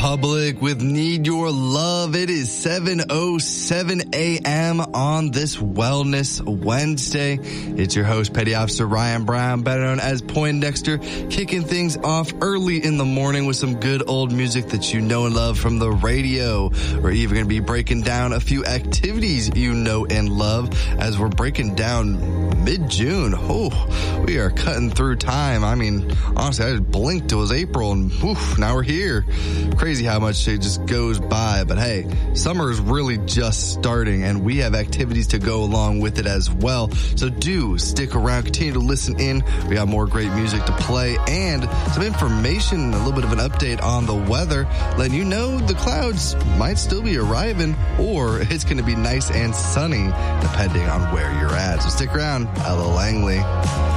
Republic with Need Your Love. It is 7:07 a.m. on this Wellness Wednesday. It's your host, Petty Officer Ryan Brown, better known as Poindexter, kicking things off early in the morning with some good old music that you know and love from the radio. We're even going to be breaking down a few activities you know and love as we're breaking down mid-June. Oh, we are cutting through time. I mean, honestly, I blinked. It was April and now we're here. Crazy how much it just goes by. But hey, summer is really just starting and we have activities to go along with it as well. So do stick around, continue to listen in. We got more great music to play and some information, a little bit of an update on the weather, letting you know the clouds might still be arriving or it's going to be nice and sunny depending on where you're at. So stick around. Ella Langley.